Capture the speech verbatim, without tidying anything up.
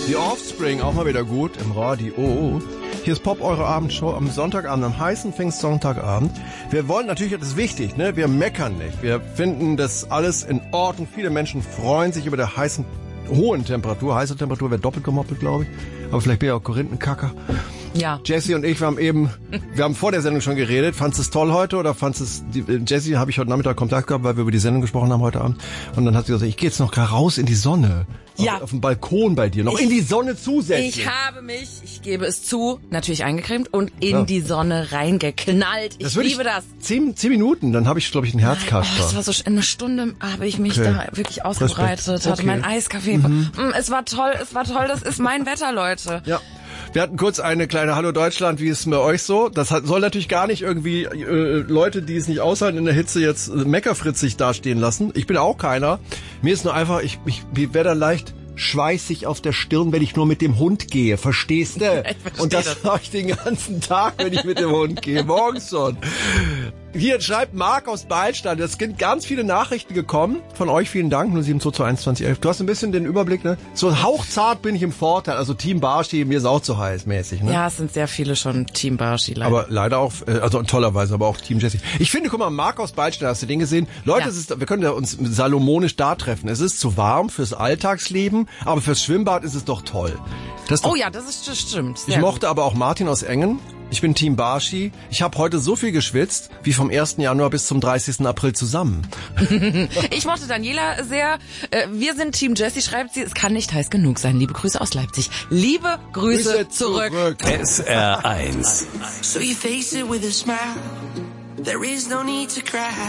Die Offspring, auch mal wieder gut im Radio. Hier ist Pop, eure Abendshow am Sonntagabend, am heißen Pfingstsonntagabend. Wir wollen natürlich, das ist wichtig, ne? Wir meckern nicht. Wir finden das alles in Ordnung. Viele Menschen freuen sich über der heißen, hohen Temperatur. Heiße Temperatur wäre doppelt gemoppelt, glaube ich. Aber vielleicht bin ich auch Korinthenkacker. Ja. Jessie und ich, wir haben eben, wir haben vor der Sendung schon geredet. Fandst du es toll heute oder fandst es, die, Jessie habe ich heute Nachmittag Kontakt gehabt, weil wir über die Sendung gesprochen haben heute Abend. Und dann hat sie gesagt, ich gehe jetzt noch raus in die Sonne. Ja. Auf, auf dem Balkon bei dir, noch ich, in die Sonne zusätzlich. Ich habe mich, ich gebe es zu, natürlich eingecremt und in ja. die Sonne reingeknallt. Ich das liebe ich, das. Zehn, zehn Minuten, dann habe ich, glaube ich, einen Herzkasper. Oh, das war so eine Stunde, habe ich mich okay. da wirklich ausgebreitet, Respekt. hatte okay. meinen Eiskaffee. Mhm. Es war toll, es war toll, das ist mein Wetter, Leute. Ja. Wir hatten kurz eine kleine Hallo Deutschland, wie ist es bei euch so? Das hat, soll natürlich gar nicht irgendwie äh, Leute, die es nicht aushalten in der Hitze, jetzt äh, meckerfritzig dastehen lassen. Ich bin auch keiner. Mir ist nur einfach, ich, ich, ich werde da leicht schweißig auf der Stirn, wenn ich nur mit dem Hund gehe. Verstehst du? Und das, das. mache ich den ganzen Tag, wenn ich mit dem Hund gehe. Morgens schon. Hier schreibt Marc aus Beilstein. Es sind ganz viele Nachrichten gekommen. Von euch vielen Dank. null sieben zwei zwei eins zwei eins elf. Du hast ein bisschen den Überblick, ne? So hauchzart bin ich im Vorteil. Also Team Barschi, mir ist auch zu heiß mäßig, ne? Ja, es sind sehr viele schon Team Barschi. Leider. Aber leider auch, also tollerweise, aber auch Team Jessie. Ich finde, guck mal, Marc aus Beilstein, hast du den gesehen? Leute, ja. es ist, wir können ja uns salomonisch da treffen. Es ist zu warm fürs Alltagsleben, aber fürs Schwimmbad ist es doch toll. Das ist doch, oh ja, das ist das stimmt. Sehr ich mochte gut. aber auch Martin aus Engen. Ich bin Team Barschi. Ich habe heute so viel geschwitzt, wie vom ersten Januar bis zum dreißigsten April zusammen. Ich mochte Daniela sehr. Wir sind Team Jessie, schreibt sie. Es kann nicht heiß genug sein. Liebe Grüße aus Leipzig. Liebe Grüße, Grüße zurück. zurück. S R eins. So you face it with a smile. There is no need to cry.